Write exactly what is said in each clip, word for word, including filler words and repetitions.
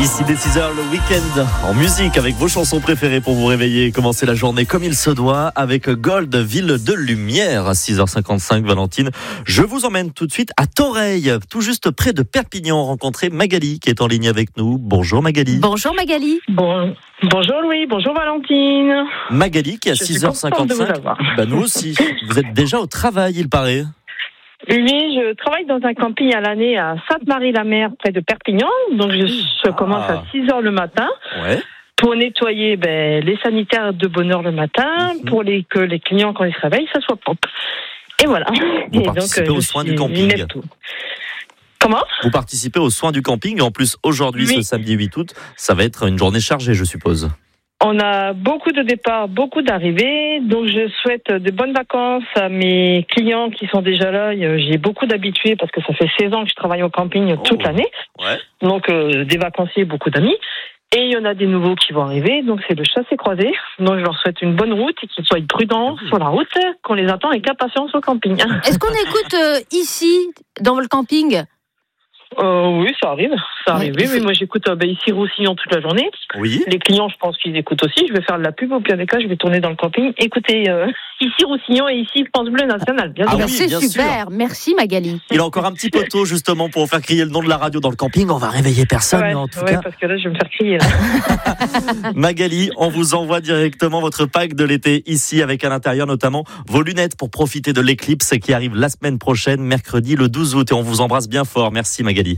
Ici dès six heures le week-end en musique avec vos chansons préférées pour vous réveiller et commencer la journée comme il se doit avec Gold, ville de lumière à six heures cinquante-cinq. Valentine, je vous emmène tout de suite à Toreil, tout juste près de Perpignan, rencontrer Magali qui est en ligne avec nous. Bonjour Magali. Bonjour Magali. Bon, bonjour Louis, bonjour Valentine. Magali qui est à six heures cinquante-cinq. Bah nous aussi. Vous êtes déjà au travail, il paraît. Oui, je travaille dans un camping à l'année à Sainte-Marie-la-Mer, près de Perpignan. Donc, je, je commence ah. à six heures le matin ouais. pour nettoyer ben, les sanitaires de bonne heure le matin, mm-hmm. pour les, que les clients, quand ils se réveillent, ça soit propre. Et voilà. Vous Et participez donc, aux soins du camping. Comment ? Vous participez aux soins du camping. En plus, aujourd'hui, oui. ce samedi huit août, ça va être une journée chargée, je suppose. On a beaucoup de départs, beaucoup d'arrivées, donc je souhaite de bonnes vacances à mes clients qui sont déjà là. J'ai beaucoup d'habitués parce que ça fait seize ans que je travaille au camping toute oh. l'année, ouais. donc euh, des vacanciers, beaucoup d'amis. Et il y en a des nouveaux qui vont arriver, donc c'est le chassé-croisé. Donc je leur souhaite une bonne route et qu'ils soient prudents sur la route, qu'on les attend avec impatience au camping. Est-ce qu'on écoute euh, ici, dans le camping ? Euh, oui, ça arrive, ça arrive. Oui, oui, moi j'écoute euh, bah, ici Roussillon toute la journée. Oui. Les clients, je pense qu'ils écoutent aussi. Je vais faire de la pub au pire des cas, je vais tourner dans le camping. Écoutez, euh, ici Roussillon et ici France Bleu National. Bien ah sûr. oui, c'est bien super, sûr. Merci Magali. Il a encore un petit peu tôt justement pour faire crier le nom de la radio dans le camping. On va réveiller personne, ouais, mais en tout ouais, cas. parce que là, je vais me faire crier. Là. Magali, on vous envoie directement votre pack de l'été ici avec à l'intérieur notamment vos lunettes pour profiter de l'éclipse qui arrive la semaine prochaine, mercredi le douze août. Et on vous embrasse bien fort. Merci Magali.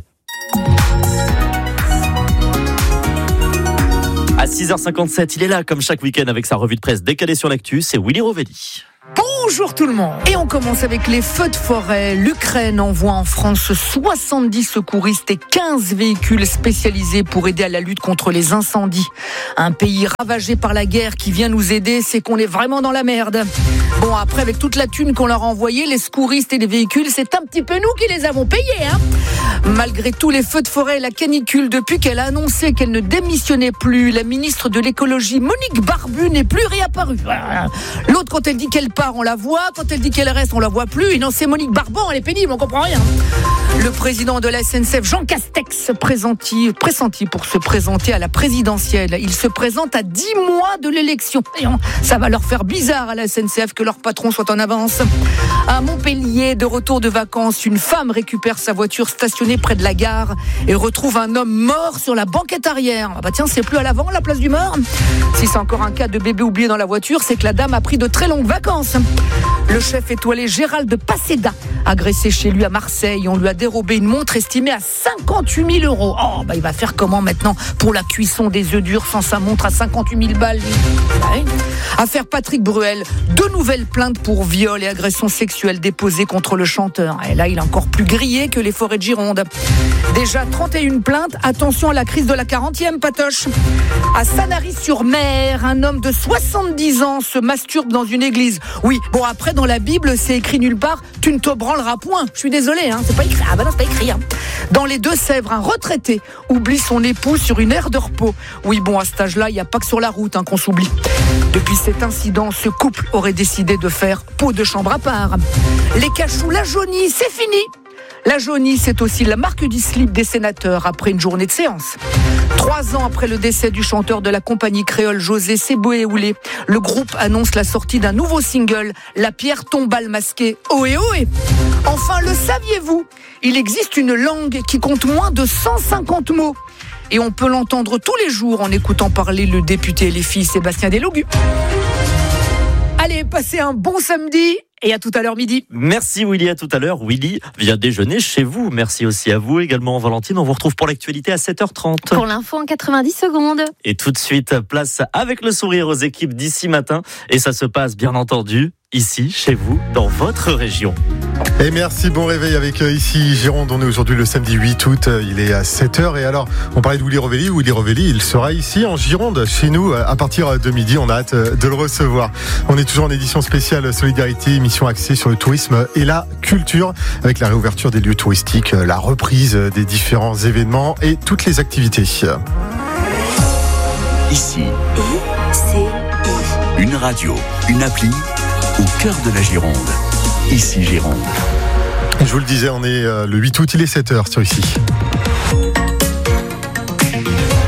À six heures cinquante-sept, il est là comme chaque week-end avec sa revue de presse décalée sur l'actu, c'est Willy Rovelli. Bonjour tout le monde. Et on commence avec les feux de forêt. L'Ukraine envoie en France soixante-dix secouristes et quinze véhicules spécialisés pour aider à la lutte contre les incendies. Un pays ravagé par la guerre qui vient nous aider, c'est qu'on est vraiment dans la merde. Bon, après, avec toute la thune qu'on leur a envoyée, les secouristes et les véhicules, c'est un petit peu nous qui les avons payés, hein. Malgré tous les feux de forêt et la canicule, depuis qu'elle a annoncé qu'elle ne démissionnait plus, la ministre de l'écologie, Monique Barbu, n'est plus réapparue. L'autre, quand elle dit qu'elle part, on la voit. Quand elle dit qu'elle reste, on la voit plus. Et non, c'est Monique Barban, elle est pénible, on comprend rien. Le président de la S N C F, Jean Castex, pressenti, pressenti pour se présenter à la présidentielle. Il se présente à dix mois de l'élection. Ça va leur faire bizarre à la S N C F que leur patron soit en avance. À Montpellier, de retour de vacances, une femme récupère sa voiture stationnée près de la gare et retrouve un homme mort sur la banquette arrière. Ah bah tiens, c'est plus à l'avant, la place du mort. Si c'est encore un cas de bébé oublié dans la voiture, c'est que la dame a pris de très longues vacances. Le chef étoilé Gérald de Paseda, agressé chez lui à Marseille, on lui a dérobé une montre estimée à cinquante-huit mille euros. Oh, bah il va faire comment maintenant pour la cuisson des œufs durs sans sa montre à cinquante-huit mille balles? Ouais. Affaire Patrick Bruel, deux nouvelles plaintes pour viol et agression sexuelle déposées contre le chanteur. Et là, il est encore plus grillé que les forêts de Gironde. Déjà trente et une plaintes, attention à la crise de la quarantième, Patoche. À Sanary-sur-Mer, un homme de soixante-dix ans se masturbe dans une église. Oui, bon après dans la Bible, c'est écrit nulle part, tu ne te branleras point. Je suis désolé, hein, c'est pas écrit. Ah bah non, c'est pas écrit. Hein. Dans les Deux-Sèvres, un retraité oublie son épouse sur une aire de repos. Oui, bon, à cet âge-là, il n'y a pas que sur la route hein, qu'on s'oublie. Depuis cet incident, ce couple aurait décidé de faire peau de chambre à part. Les cachous, la jaunie, c'est fini. La jaunie, c'est aussi la marque du slip des sénateurs après une journée de séance. Trois ans après le décès du chanteur de la compagnie créole José Seboué-Oulé, le groupe annonce la sortie d'un nouveau single, La pierre tombale masquée. Ohé ohé. Enfin, le saviez-vous ? Il existe une langue qui compte moins de cent cinquante mots. Et on peut l'entendre tous les jours en écoutant parler le député L F I Sébastien Delogu. Allez, passez un bon samedi et à tout à l'heure midi. Merci Willy, à tout à l'heure. Willy vient déjeuner chez vous. Merci aussi à vous également Valentine. On vous retrouve pour l'actualité à sept heures trente. Pour l'info en quatre-vingt-dix secondes. Et tout de suite, place avec le sourire aux équipes d'ici matin. Et ça se passe bien entendu ici, chez vous, dans votre région. Et merci, bon réveil avec euh, ici Gironde. On est aujourd'hui le samedi huit août, euh, il est à sept heures. Et alors, on parlait de Willy Rovelli. Willy Rovelli, il sera ici en Gironde, chez nous, euh, à partir de midi. On a hâte euh, de le recevoir. On est toujours en édition spéciale Solidarité, émission axée sur le tourisme et la culture, avec la réouverture des lieux touristiques, euh, la reprise des différents événements et toutes les activités. Ici, c'est une radio, une appli au cœur de la Gironde. Ici Gironde. Je vous le disais, on est euh, le huit août, il est sept heures sur ici.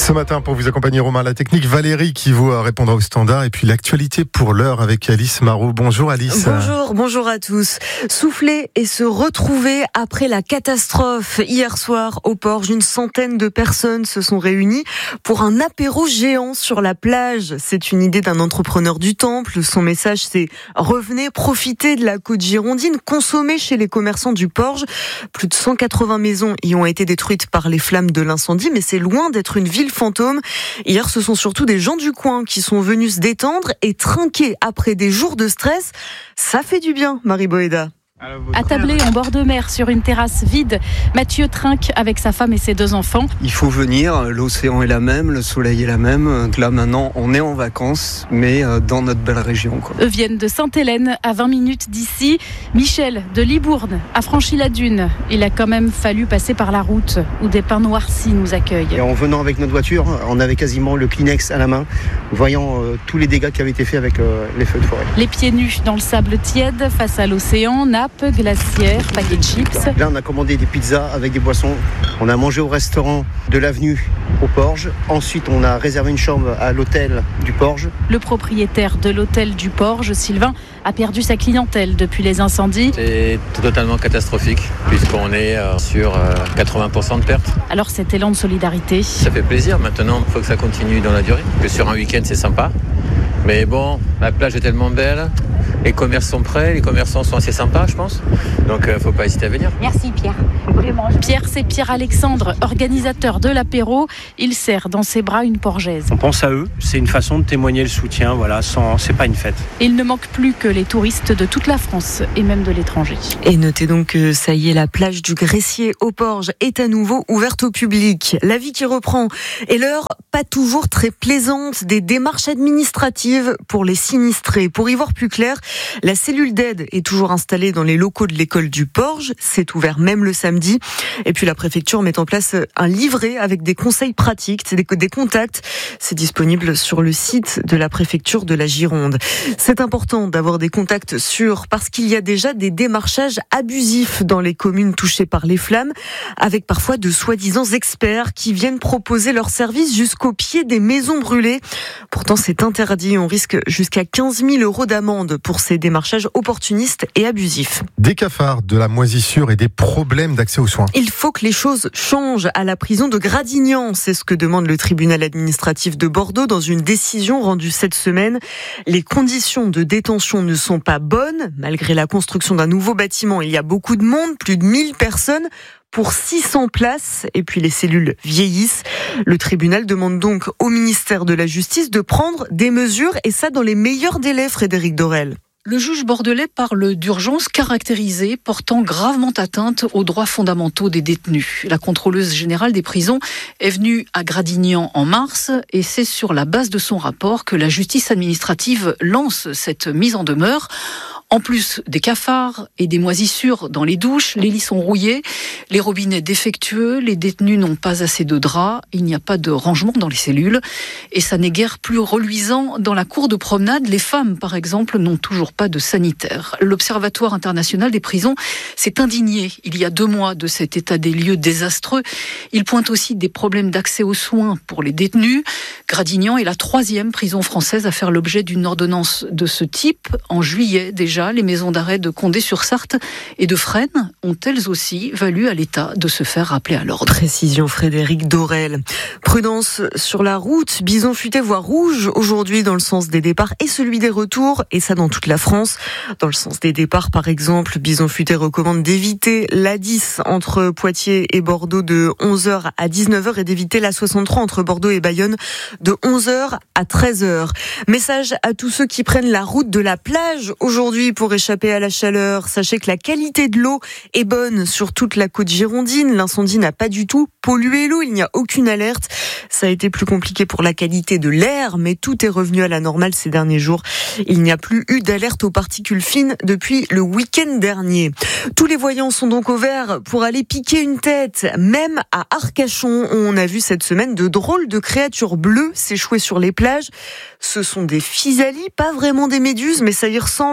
Ce matin, pour vous accompagner, Romain, la technique, Valérie qui vous répondra au standard et puis l'actualité pour l'heure avec Alice Marot. Bonjour Alice. Bonjour, bonjour à tous. Souffler et se retrouver après la catastrophe. Hier soir, au Porge, une centaine de personnes se sont réunies pour un apéro géant sur la plage. C'est une idée d'un entrepreneur du Temple. Son message, c'est « Revenez profiter de la côte girondine, consommez chez les commerçants du Porge ». Plus de cent quatre-vingts maisons y ont été détruites par les flammes de l'incendie, mais c'est loin d'être une ville fantôme. Hier, ce sont surtout des gens du coin qui sont venus se détendre et trinquer après des jours de stress. Ça fait du bien, Marie Boéda. Attablé en bord de mer sur une terrasse vide, Mathieu trinque avec sa femme et ses deux enfants. Il faut venir, l'océan est la même, le soleil est la même. Là maintenant, on est en vacances, mais dans notre belle région, quoi. Eux viennent de Sainte-Hélène, à vingt minutes d'ici. Michel, de Libourne, a franchi la dune. Il a quand même fallu passer par la route, où des pins noircis nous accueillent. Et en venant avec notre voiture, on avait quasiment le Kleenex à la main, voyant euh, tous les dégâts qui avaient été faits avec euh, les feux de forêt. Les pieds nus dans le sable tiède, face à l'océan, nappe, glacière, paquet de chips. Là, on a commandé des pizzas avec des boissons. On a mangé au restaurant de l'avenue au Porge. Ensuite, on a réservé une chambre à l'hôtel du Porge. Le propriétaire de l'hôtel du Porge, Sylvain, a perdu sa clientèle depuis les incendies. C'est totalement catastrophique, puisqu'on est sur quatre-vingts pour cent de pertes. Alors cet élan de solidarité. Ça fait plaisir. Maintenant, il faut que ça continue dans la durée. Que sur un week-end, c'est sympa. Mais bon, la plage est tellement belle. Les commerces sont prêts, les commerçants sont assez sympas, je pense. Donc, il euh, ne faut pas hésiter à venir. Merci Pierre. Pierre, c'est Pierre-Alexandre, organisateur de l'apéro. Il serre dans ses bras une porgaise. On pense à eux. C'est une façon de témoigner le soutien. Voilà, sans, c'est pas une fête. Il ne manque plus que les touristes de toute la France et même de l'étranger. Et notez donc que ça y est, la plage du Gressier au Porge est à nouveau ouverte au public. La vie qui reprend. Et l'heure, pas toujours très plaisante, des démarches administratives pour les sinistrés. Pour y voir plus clair, la cellule d'aide est toujours installée dans les locaux de l'école du Porge. C'est ouvert même le samedi. Et puis la préfecture met en place un livret avec des conseils pratiques, des, des contacts. C'est disponible sur le site de la préfecture de la Gironde. C'est important d'avoir des contacts sûrs parce qu'il y a déjà des démarchages abusifs dans les communes touchées par les flammes, avec parfois de soi-disant experts qui viennent proposer leurs services jusqu'au pied des maisons brûlées. Pourtant, c'est interdit. On risque jusqu'à quinze mille euros d'amende pour ces démarchages opportunistes et abusifs. Des cafards, de la moisissure et des problèmes d'accès aux soins. Il faut que les choses changent à la prison de Gradignan. C'est ce que demande le tribunal administratif de Bordeaux dans une décision rendue cette semaine. Les conditions de détention ne sont pas bonnes. Malgré la construction d'un nouveau bâtiment, il y a beaucoup de monde, plus de mille personnes pour six cents places, et puis les cellules vieillissent. Le tribunal demande donc au ministère de la Justice de prendre des mesures, et ça dans les meilleurs délais, Frédéric Dorel. Le juge bordelais parle d'urgence caractérisée portant gravement atteinte aux droits fondamentaux des détenus. La contrôleuse générale des prisons est venue à Gradignan en mars et c'est sur la base de son rapport que la justice administrative lance cette mise en demeure. En plus des cafards et des moisissures dans les douches, les lits sont rouillés, les robinets défectueux, les détenus n'ont pas assez de draps, il n'y a pas de rangement dans les cellules. Et ça n'est guère plus reluisant dans la cour de promenade. Les femmes, par exemple, n'ont toujours pas de sanitaire. L'Observatoire international des prisons s'est indigné il y a deux mois de cet état des lieux désastreux. Il pointe aussi des problèmes d'accès aux soins pour les détenus. Gradignan est la troisième prison française à faire l'objet d'une ordonnance de ce type. En juillet déjà, les maisons d'arrêt de Condé-sur-Sarthe et de Fresnes ont elles aussi valu à l'État de se faire rappeler à l'ordre. Précision Frédéric Dorel. Prudence sur la route, bison futé voie rouge aujourd'hui dans le sens des départs et celui des retours, et ça dans toute la France. Dans le sens des départs par exemple, bison futé recommande d'éviter l'A dix entre Poitiers et Bordeaux de onze heures à dix-neuf heures et d'éviter la soixante-trois entre Bordeaux et Bayonne de onze heures à treize heures. Message à tous ceux qui prennent la route de la plage aujourd'hui pour échapper à la chaleur. Sachez que la qualité de l'eau est bonne sur toute la côte girondine. L'incendie n'a pas du tout pollué l'eau. Il n'y a aucune alerte. Ça a été plus compliqué pour la qualité de l'air, mais tout est revenu à la normale ces derniers jours. Il n'y a plus eu d'alerte aux particules fines depuis le week-end dernier. Tous les voyants sont donc au vert pour aller piquer une tête. Même à Arcachon, on a vu cette semaine de drôles de créatures bleues s'échouer sur les plages. Ce sont des physalies, pas vraiment des méduses, mais ça y ressemble avec leur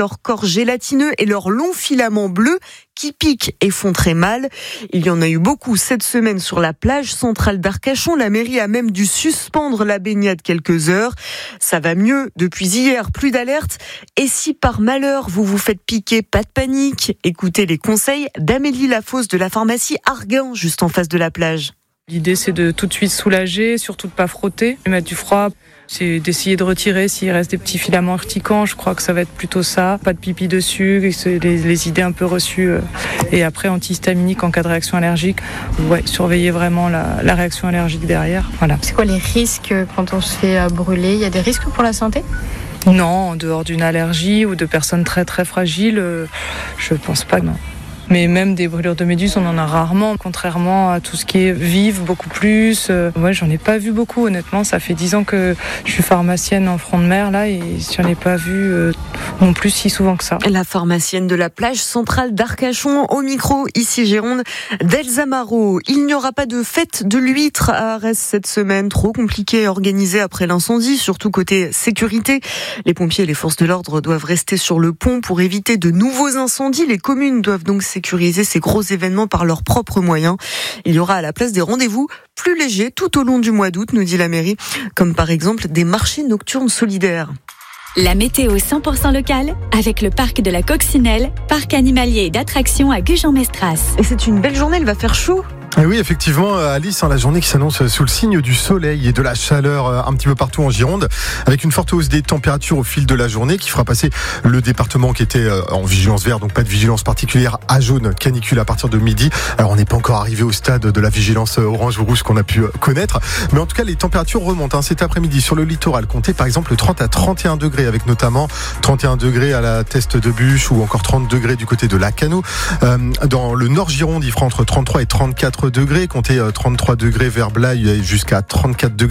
leur corps gélatineux et leurs longs filaments bleus qui piquent et font très mal. Il y en a eu beaucoup cette semaine sur la plage centrale d'Arcachon. La mairie a même dû suspendre la baignade quelques heures. Ça va mieux depuis hier, plus d'alerte. Et si par malheur vous vous faites piquer, pas de panique. Écoutez les conseils d'Amélie Lafosse de la pharmacie Arguin, juste en face de la plage. L'idée, c'est de tout de suite soulager, surtout de ne pas frotter, de mettre du froid. C'est d'essayer de retirer s'il reste des petits filaments urticants. Je crois que ça va être plutôt ça. Pas de pipi dessus, les, les idées un peu reçues. Et après, antihistaminique en cas de réaction allergique. Ouais, surveiller vraiment la, la réaction allergique derrière. Voilà. C'est quoi les risques quand on se fait brûler ? Il y a des risques pour la santé ? Non, en dehors d'une allergie ou de personnes très très fragiles, je pense pas, non. Mais même des brûlures de méduse, on en a rarement, contrairement à tout ce qui est vif, beaucoup plus. Euh, ouais, j'en ai pas vu beaucoup, honnêtement. Ça fait dix ans que je suis pharmacienne en front de mer, là, et j'en ai pas vu euh, non plus si souvent que ça. La pharmacienne de la plage centrale d'Arcachon, au micro, ici Gironde, d'Elsa Marot. Il n'y aura pas de fête de l'huître à Arès cette semaine. Trop compliqué à organiser après l'incendie, surtout côté sécurité. Les pompiers et les forces de l'ordre doivent rester sur le pont pour éviter de nouveaux incendies. Les communes doivent donc sécuriser ces gros événements par leurs propres moyens. Il y aura à la place des rendez-vous plus légers tout au long du mois d'août, nous dit la mairie, comme par exemple des marchés nocturnes solidaires. La météo cent pour cent locale avec le parc de la Coccinelle, parc animalier et d'attractions à Gujan-Mestras. Et c'est une belle journée, il va faire chaud. Et oui, effectivement, Alice, hein, la journée qui s'annonce sous le signe du soleil et de la chaleur euh, un petit peu partout en Gironde, avec une forte hausse des températures au fil de la journée qui fera passer le département qui était euh, en vigilance verte, donc pas de vigilance particulière, à jaune, canicule à partir de midi. Alors on n'est pas encore arrivé au stade de la vigilance orange ou rouge qu'on a pu euh, connaître, mais en tout cas les températures remontent hein, cet après-midi sur le littoral. Comptez par exemple trente à trente et un degrés, avec notamment trente et un degrés à la Teste de Bûche ou encore trente degrés du côté de Lacanau. Euh, dans le nord Gironde, il fera entre trente-trois et trente-quatre degrés, comptez trente-trois degrés vers Blaye jusqu'à trente-quatre degrés